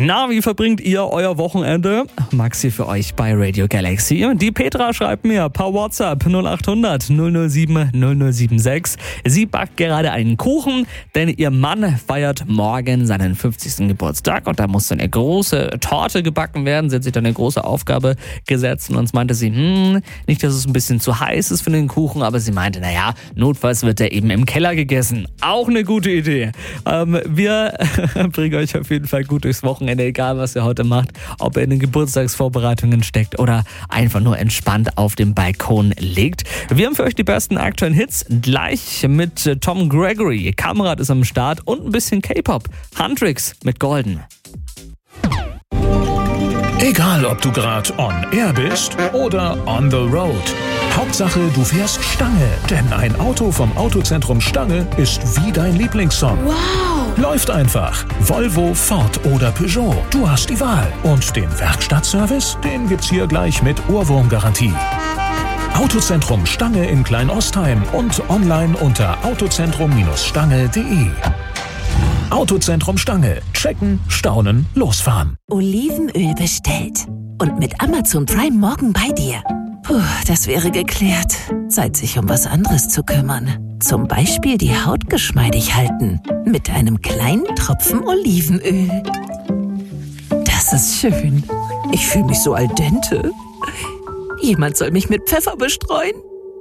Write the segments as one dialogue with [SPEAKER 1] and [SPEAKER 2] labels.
[SPEAKER 1] Na, wie verbringt ihr euer Wochenende? Maxi für euch bei Radio Galaxy. Die Petra schreibt mir per WhatsApp 0800 007 0076. Sie backt gerade einen Kuchen, denn ihr Mann feiert morgen seinen 50. Geburtstag und da muss dann eine große Torte gebacken werden. Sie hat sich dann eine große Aufgabe gesetzt und uns meinte sie, nicht, dass es ein bisschen zu heiß ist für den Kuchen, aber sie meinte, naja, notfalls wird er eben im Keller gegessen. Auch eine gute Idee. Wir bringen euch auf jeden Fall gut durchs Wochenende, egal was ihr heute macht, ob ihr in den Geburtstagsvorbereitungen steckt oder einfach nur entspannt auf dem Balkon liegt. Wir haben für euch die besten aktuellen Hits, gleich mit Tom Gregory. Kamerad ist am Start und ein bisschen K-Pop. Huntrix mit Golden.
[SPEAKER 2] Egal, ob du gerade on air bist oder on the road. Hauptsache, du fährst Stange, denn ein Auto vom Autozentrum Stange ist wie dein Lieblingssong.
[SPEAKER 3] Wow!
[SPEAKER 2] Läuft einfach. Volvo, Ford oder Peugeot. Du hast die Wahl. Und den Werkstattservice, den gibt's hier gleich mit Ohrwurmgarantie. Autozentrum Stange in Kleinostheim und online unter autozentrum-stange.de. Autozentrum Stange. Checken, staunen, losfahren.
[SPEAKER 3] Olivenöl bestellt. Und mit Amazon Prime morgen bei dir. Puh, das wäre geklärt. Zeit, sich um was anderes zu kümmern. Zum Beispiel die Haut geschmeidig halten. Mit einem kleinen Tropfen Olivenöl. Das ist schön. Ich fühle mich so al dente. Jemand soll mich mit Pfeffer bestreuen.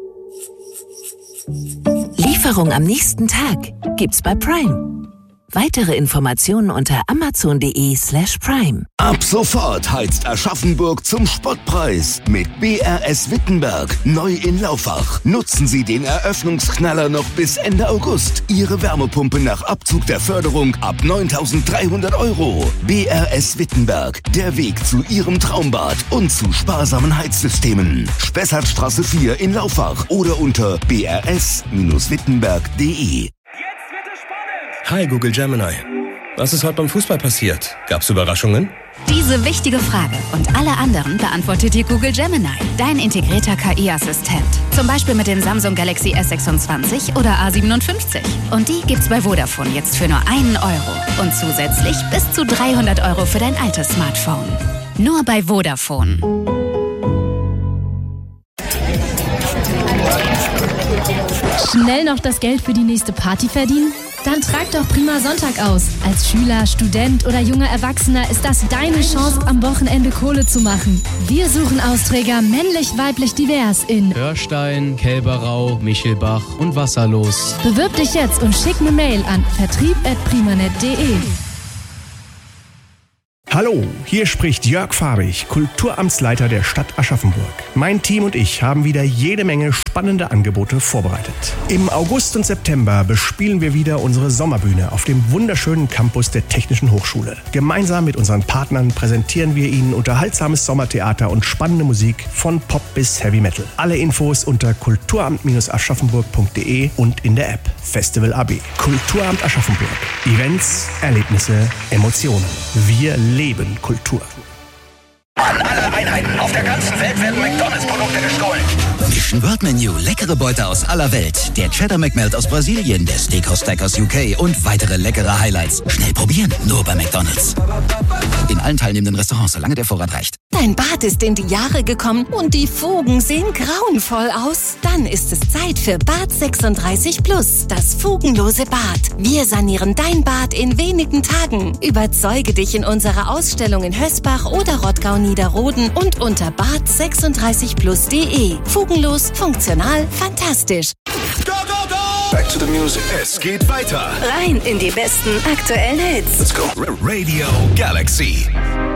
[SPEAKER 3] Lieferung am nächsten Tag gibt's bei Prime. Weitere Informationen unter amazon.de/prime.
[SPEAKER 4] Ab sofort heizt Aschaffenburg zum Spottpreis mit BRS Wittenberg, neu in Laufach. Nutzen Sie den Eröffnungsknaller noch bis Ende August. Ihre Wärmepumpe nach Abzug der Förderung ab 9.300 €. BRS Wittenberg, der Weg zu Ihrem Traumbad und zu sparsamen Heizsystemen. Spessartstraße 4 in Laufach oder unter brs-wittenberg.de.
[SPEAKER 5] Hi Google Gemini. Was ist heute beim Fußball passiert? Gab's Überraschungen?
[SPEAKER 6] Diese wichtige Frage und alle anderen beantwortet dir Google Gemini, dein integrierter KI-Assistent. Zum Beispiel mit den Samsung Galaxy S26 oder A57. Und die gibt's bei Vodafone jetzt für nur 1 € und zusätzlich bis zu 300 € für dein altes Smartphone. Nur bei Vodafone.
[SPEAKER 7] Schnell noch das Geld für die nächste Party verdienen? Dann trag doch Prima Sonntag aus. Als Schüler, Student oder junger Erwachsener ist das deine Chance, am Wochenende Kohle zu machen. Wir suchen Austräger männlich, weiblich, divers in
[SPEAKER 8] Hörstein, Kälberau, Michelbach und Wasserlos.
[SPEAKER 7] Bewirb dich jetzt und schick eine Mail an vertrieb@primanet.de.
[SPEAKER 9] Hallo, hier spricht Jörg Farbig, Kulturamtsleiter der Stadt Aschaffenburg. Mein Team und ich haben wieder jede Menge spannende Angebote vorbereitet. Im August und September bespielen wir wieder unsere Sommerbühne auf dem wunderschönen Campus der Technischen Hochschule. Gemeinsam mit unseren Partnern präsentieren wir Ihnen unterhaltsames Sommertheater und spannende Musik von Pop bis Heavy Metal. Alle Infos unter kulturamt-aschaffenburg.de und in der App Festival AB. Kulturamt Aschaffenburg. Events, Erlebnisse, Emotionen. Wir leben Kultur.
[SPEAKER 10] An alle Einheiten auf der ganzen Welt werden McDonalds-Produkte gestohlen.
[SPEAKER 11] Mission World Menu, leckere Beute aus aller Welt. Der Cheddar McMelt aus Brasilien, der Steakhouse Stack aus UK und weitere leckere Highlights. Schnell probieren, nur bei McDonalds. In allen teilnehmenden Restaurants, solange der Vorrat reicht.
[SPEAKER 3] Dein Bad ist in die Jahre gekommen und die Fugen sehen grauenvoll aus. Dann ist es Zeit für Bad 36+, das fugenlose Bad. Wir sanieren dein Bad in wenigen Tagen. Überzeuge dich in unserer Ausstellung in Hösbach oder Rottgau-Niederroden und unter bad36plus.de. Fugenlos, funktional, fantastisch.
[SPEAKER 10] Go, go, go! Back to the music. Es geht weiter.
[SPEAKER 3] Rein in die besten aktuellen Hits.
[SPEAKER 10] Let's go. Radio Galaxy.